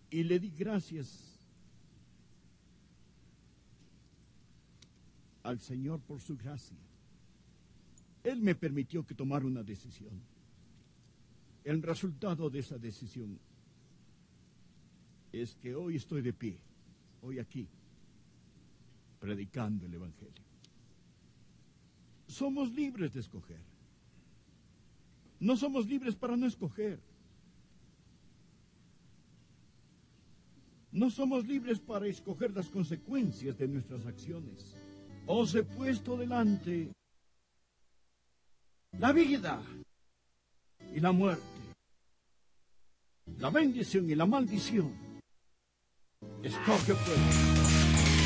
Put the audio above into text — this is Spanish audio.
y le di gracias al Señor por su gracia. Él me permitió que tomara una decisión. El resultado de esa decisión es que hoy estoy de pie, hoy aquí, predicando el Evangelio. Somos libres de escoger. No somos libres para no escoger. No somos libres para escoger las consecuencias de nuestras acciones. Os he puesto delante la vida y la muerte, la bendición y la maldición. Escoge pues.